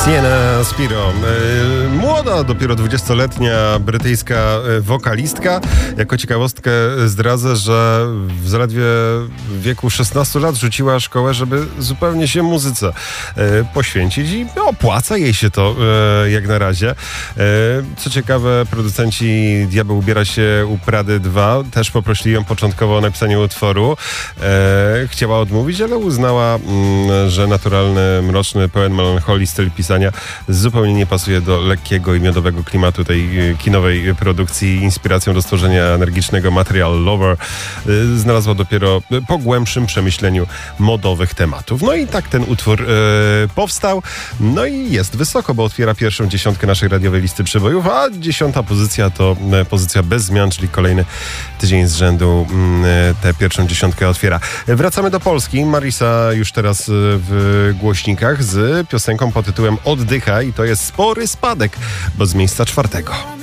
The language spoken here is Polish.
Sienna Spiro. Młoda, dopiero 20-letnia brytyjska wokalistka. Jako ciekawostkę zdradzę, że w zaledwie wieku 16 lat rzuciła szkołę, żeby zupełnie się muzyce poświęcić i opłaca jej się to jak na razie. Co ciekawe, producenci Diabeł ubiera się u Prady 2 też poprosili ją początkowo o napisanie utworu. Chciała odmówić, ale uznała, że naturalny, mroczny, pełen melancholii styl pisania zupełnie nie pasuje do lekkiego i miodowego klimatu tej kinowej produkcji. Inspiracją do stworzenia energicznego Material Lover znalazła dopiero po głębszym przemyśleniu modowych tematów. No i tak ten utwór powstał. No i jest wysoko, bo otwiera pierwszą dziesiątkę naszej radiowej listy przebojów, a 10. pozycja to pozycja bez zmian, czyli kolejny tydzień z rzędu tę pierwszą dziesiątkę otwiera. Wracamy do Polski. Marisa już teraz w głośnikach z piosenką pod tytułem Oddycha i to jest spory spadek, bo z miejsca 4.